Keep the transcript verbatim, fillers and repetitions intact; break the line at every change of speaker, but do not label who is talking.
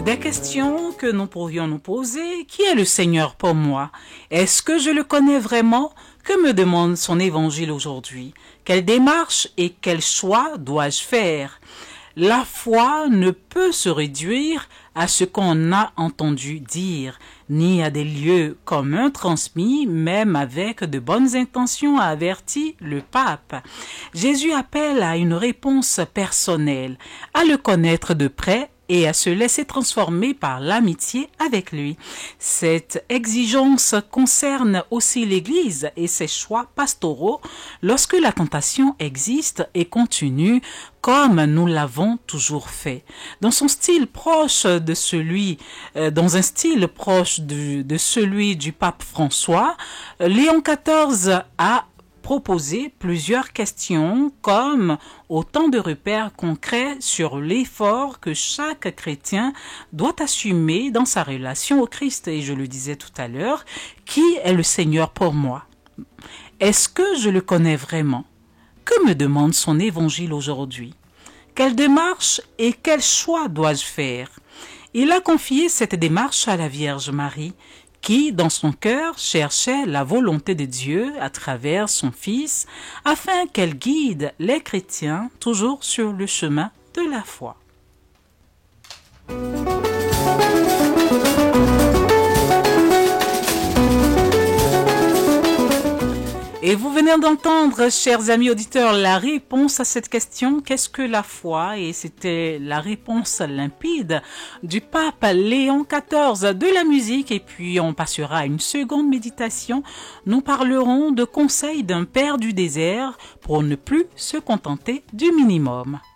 Des questions que nous pourrions nous poser. Qui est le Seigneur pour moi? Est-ce que je le connais vraiment? Que me demande son évangile aujourd'hui? Quelle démarche et quel choix dois-je faire? La foi ne peut se réduire à ce qu'on a entendu dire, ni à des lieux communs transmis, même avec de bonnes intentions, a averti le pape. Jésus appelle à une réponse personnelle, à le connaître de près et à se laisser transformer par l'amitié avec lui. Cette exigence concerne aussi l'Église et ses choix pastoraux lorsque la tentation existe et continue comme nous l'avons toujours fait. Dans son style proche de celui, euh, dans un style proche de, de celui du pape François, Léon quatorze a proposer plusieurs questions comme autant de repères concrets sur l'effort que chaque chrétien doit assumer dans sa relation au Christ. Et je le disais tout à l'heure, qui est le Seigneur pour moi? Est-ce que je le connais vraiment? Que me demande son évangile aujourd'hui? Quelle démarche et quel choix dois-je faire? Il a confié cette démarche à la Vierge Marie, qui, dans son cœur, cherchait la volonté de Dieu à travers son Fils, afin qu'elle guide les chrétiens toujours sur le chemin de la foi. Et vous venez d'entendre, chers amis auditeurs, la réponse à cette question, qu'est-ce que la foi? Et c'était la réponse limpide du pape Léon quatorze de la musique. Et puis on passera à une seconde méditation. Nous parlerons de conseils d'un père du désert pour ne plus se contenter du minimum.